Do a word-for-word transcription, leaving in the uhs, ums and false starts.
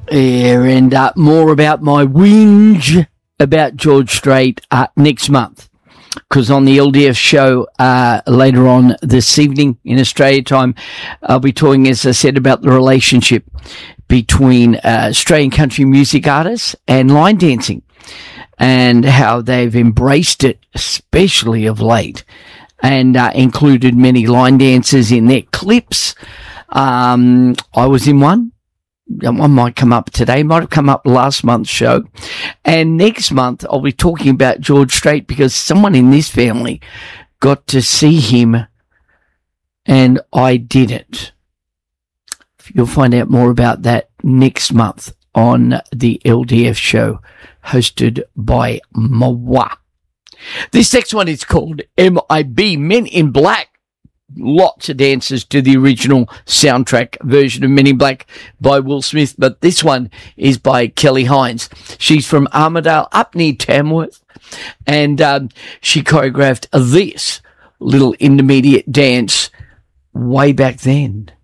Yeah, and uh, more about my whinge about George Strait uh, next month. Because on the L D F show uh, later on this evening in Australia time, I'll be talking, as I said, about the relationship between uh, Australian country music artists and line dancing, and how they've embraced it, especially of late, and uh, included many line dancers in their clips. Um, I was in one. One might come up today, might have come up last month's show. And next month, I'll be talking about George Strait because someone in this family got to see him and I didn't. You'll find out more about that next month on the L D F show hosted by Mawa. This next one is called M I B, Men in Black. Lots of dances to the original soundtrack version of Men in Black by Will Smith, but this one is by Kelly Hines. She's from Armidale, up near Tamworth, and um, she choreographed this little intermediate dance way back then.